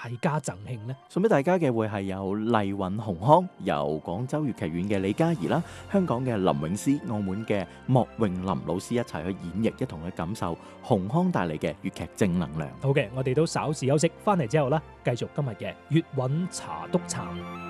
大家贈慶呢？ 送俾大家嘅會係有麗韻紅康，由廣州粵劇院嘅李嘉怡啦，香港嘅林詠詩，澳門嘅莫詠林老師一齊去演繹，一同去感受紅康帶嚟嘅粵劇正能量。 好嘅，我哋都稍事休息，翻嚟之後啦，繼續今日嘅粵韻茶督茶。